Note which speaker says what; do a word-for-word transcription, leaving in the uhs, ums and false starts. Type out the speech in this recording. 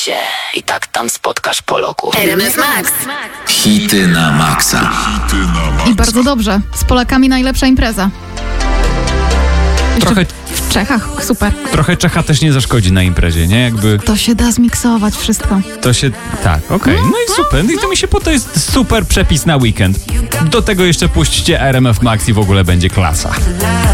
Speaker 1: się i tak tam spotkasz Polaków.
Speaker 2: R M F Max.
Speaker 3: Hity na maksa.
Speaker 4: I bardzo dobrze. Z Polakami najlepsza impreza. Jeszcze
Speaker 5: Trochę,
Speaker 4: w Czechach, super.
Speaker 5: trochę Czecha też nie zaszkodzi na imprezie, nie? Jakby
Speaker 4: To się da zmiksować wszystko.
Speaker 5: to się... Tak, okej. No i super. No i to mi się po to jest super przepis na weekend. Do tego jeszcze puśćcie R M F Max i w ogóle będzie klasa.